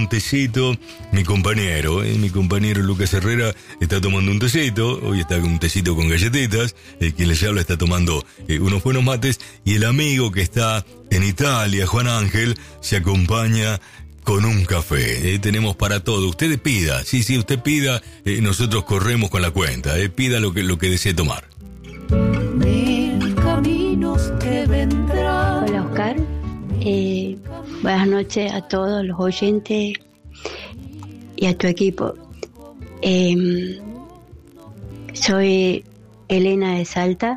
un tecito mi compañero. Mi compañero Lucas Herrera está tomando un tecito. Hoy está con un tecito con galletitas. Quien les habla está tomando unos buenos mates. Y el amigo que está en Italia, Juan Ángel, se acompaña con un café. Tenemos para todo. Usted pida. Sí, usted pida. Nosotros corremos con la cuenta. Pida lo que desee tomar. Mil caminos que vendrán. Hola, Oscar. Buenas noches a todos los oyentes y a tu equipo. Soy Elena de Salta.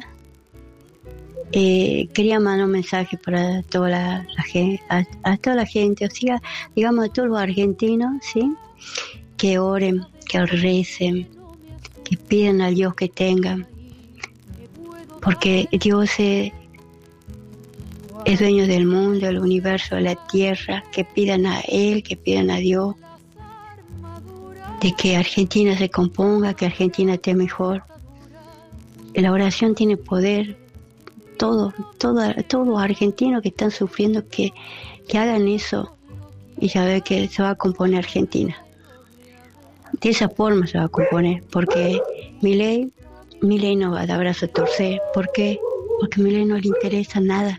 Quería mandar un mensaje para toda la gente, a toda la gente, o sea, digamos a todos los argentinos, ¿sí? Que oren, que recen, que pidan a Dios que tengan, porque Dios es dueño del mundo, del universo, de la tierra, que pidan a Él, que pidan a Dios, de que Argentina se componga, que Argentina esté mejor. La oración tiene poder. Todos los argentinos que están sufriendo, que hagan eso, y ya ve que se va a componer Argentina. De esa forma se va a componer, porque Milei no va a dar brazo a torcer. ¿Por qué? Porque a Milei no le interesa nada.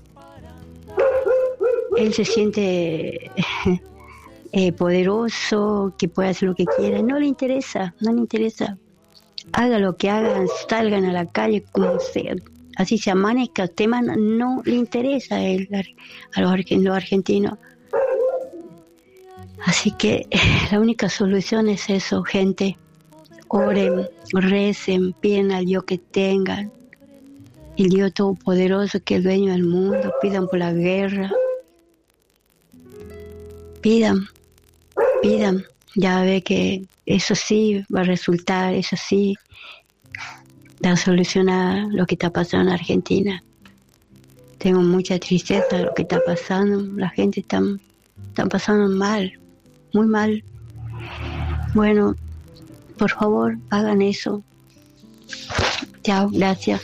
Él se siente poderoso, que puede hacer lo que quiera. No le interesa. Haga lo que hagan, salgan a la calle como sea. Así se amanezca, tema no le interesa a él, a los argentinos. Así que la única solución es eso, gente. Oren, recen, piden al Dios que tengan. El Dios Todopoderoso, que es el dueño del mundo. Pidan por la guerra. Pidan. Ya ve que eso sí va a resultar, eso sí da solución a lo que está pasando en Argentina. Tengo mucha tristeza de lo que está pasando. La gente está pasando mal, muy mal. Bueno, por favor, hagan eso. Chao, gracias.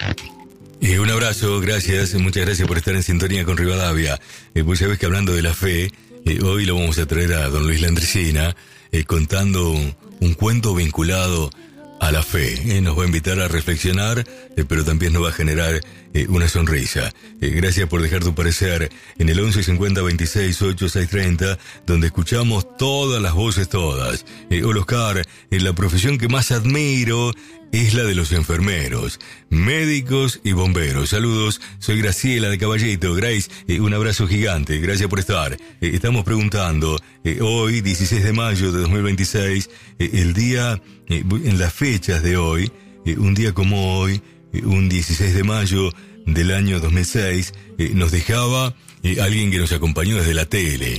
Un abrazo, gracias, muchas gracias por estar en sintonía con Rivadavia. Pues sabés que hablando de la fe, hoy lo vamos a traer a don Luis Landresina, contando un cuento vinculado a la fe. Nos va a invitar a reflexionar, pero también nos va a generar una sonrisa. Gracias por dejar tu parecer en el 11 50 26 8 6 30, donde escuchamos todas las voces, todas. Hola, Oscar, la profesión que más admiro es la de los enfermeros, médicos y bomberos. Saludos, soy Graciela de Caballito. Grace, un abrazo gigante, gracias por estar. Estamos preguntando, hoy, 16 de mayo de 2026, el día, en las fechas de hoy, un día como hoy, un 16 de mayo del año 2006, nos dejaba alguien que nos acompañó desde la tele.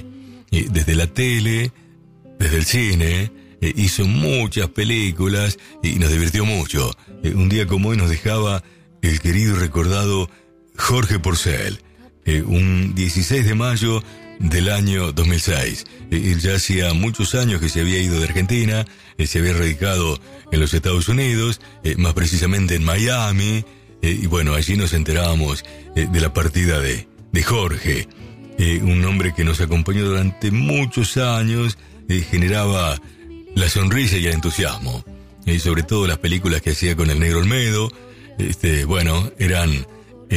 Desde el cine, hizo muchas películas y nos divirtió mucho. Un día como hoy nos dejaba el querido y recordado Jorge Porcel, un 16 de mayo del año 2006. Él ya hacía muchos años que se había ido de Argentina, se había radicado en los Estados Unidos, más precisamente en Miami, y bueno, allí nos enterábamos de la partida de Jorge, un hombre que nos acompañó durante muchos años, generaba la sonrisa y el entusiasmo, y sobre todo las películas que hacía con el Negro Olmedo, bueno, eran,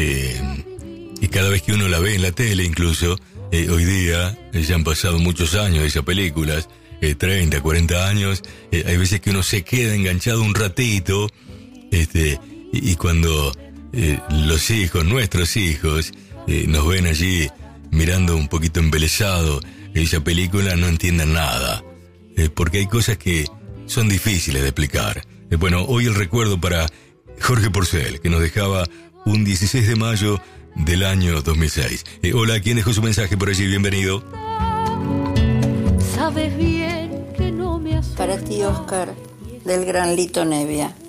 y cada vez que uno la ve en la tele, incluso, hoy día, ya han pasado muchos años de esas películas, 30, 40 años, hay veces que uno se queda enganchado un ratito, y cuando los hijos, nuestros hijos, nos ven allí mirando un poquito embelesado esa película, no entienden nada, porque hay cosas que son difíciles de explicar. Bueno, hoy el recuerdo para Jorge Porcel, que nos dejaba un 16 de mayo del año 2006. Hola, ¿quién dejó su mensaje por allí? Bienvenido. Sabes bien que no me asusta. Para ti, Oscar, del gran Lito Nevia.